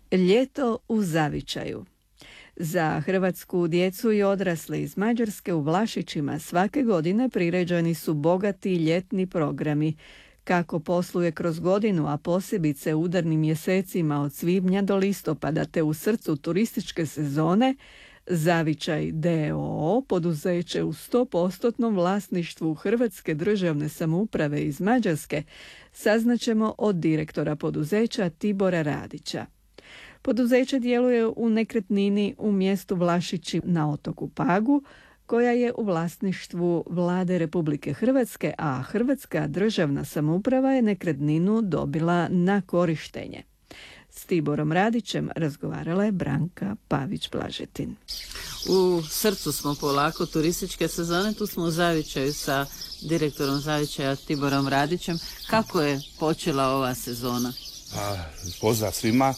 Ljeto u zavičaju. Za hrvatsku djecu i odrasle iz Mađarske u Vlašićima svake godine priređeni su bogati ljetni programi. Kako posluje kroz godinu, a posebice u udarnim mjesecima od svibnja do listopada te u srcu turističke sezone, Zavičaj d.o.o. poduzeće u 100% vlasništvu Hrvatske državne samouprave iz Mađarske saznaćemo od direktora poduzeća Tibora Radića. Poduzeće djeluje u nekretnini u mjestu Vlašići na otoku Pagu, koja je u vlasništvu Vlade Republike Hrvatske, a Hrvatska državna samouprava je nekretninu dobila na korištenje. S Tiborom Radićem razgovarala je Branka Pavić-Blažetin. U srcu smo polako turističke sezone, tu smo u Zavičaju sa direktorom Zavičaja Tiborom Radićem. Kako je počela ova sezona? Pozdrav svima.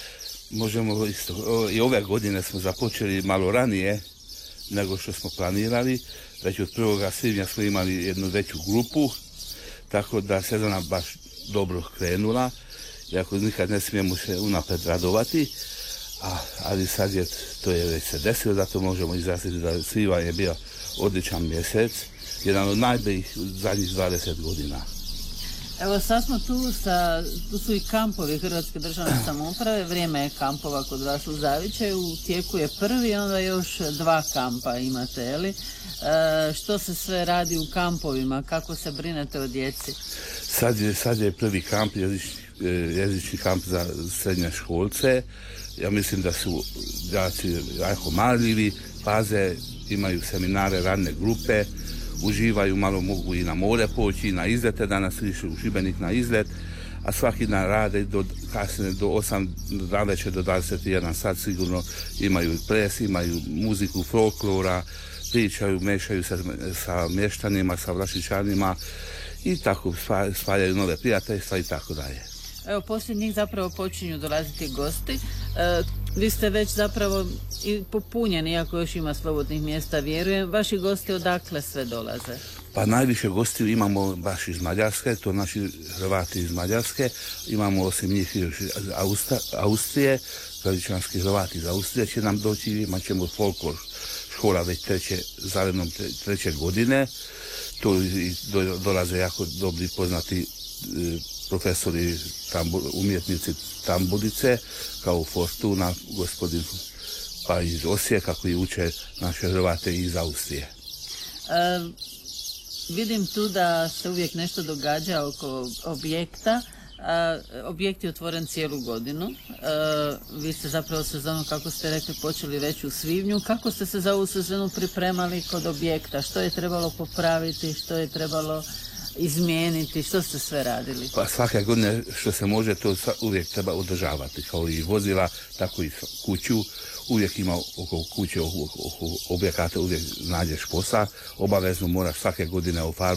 Možemo isto, i ove godine smo započeli malo ranije nego što smo planirali. Već od 1. svibnja smo imali jednu veću grupu, tako da sezona baš dobro krenula. Iako nikad ne smijemo se unapred radovati, ali sad to je već se desilo, zato možemo izraziti da svibanj je bio odličan mjesec, jedan od najboljih zadnjih 20 godina. Evo sad smo tu su i kampovi Hrvatske državne samouprave, vrijeme je kampova kod vas u Zavičaju, u tijeku je prvi, onda još 2 kampa imate, je li? Što se sve radi u kampovima, kako se brinete o djeci? Sad je prvi kamp, jezični kamp za srednje školce. Ja mislim da su đaci jako marljivi, paze, imaju seminare, radne grupe, uživaju, malo mogu i na more poći, i na izlete, danas su išli u Šibenik na izlet, a svaki dan rade kasnije do 8 navečer do 21 sat sigurno imaju ples, imaju muziku folklora, pričaju, mešaju sa mještanima, sa Vlašićanima i tako stvaraju nove prijateljstva i tako dalje. Evo, poslije njih zapravo počinju dolaziti gosti. Vi ste već zapravo i popunjeni, iako još ima slobodnih mjesta, vjerujem. Vaši gosti odakle sve dolaze? Pa najviše gostiju imamo baš iz Mađarske, to naši Hrvati iz Mađarske. Imamo osim njih još iz Austrije, tradičanski Hrvati iz Austrije će nam doći, imat ćemo folklor škola već zarednom treće godine. To dolaze jako dobri poznati profesori, umjetnici tamburice, kao Fortuna, gospodin pa iz Osijeka, koji uče naše Hrvate iz Austrije. Vidim tu da se uvijek nešto događa oko objekta. Objekt je otvoren cijelu godinu. Vi ste zapravo sezonu, kako ste rekli, počeli već u svibnju. Kako ste se za ovu sezonu pripremali kod objekta? Što je trebalo popraviti? Što je trebalo izmijeniti? Što ste sve radili? Pa svake godine što se može, to uvijek treba održavati. Kao i vozila, tako i kuću. Uvijek ima oko kuće, oko objekata, uvijek nađeš posao. Obavezno moraš svake godine ofarbati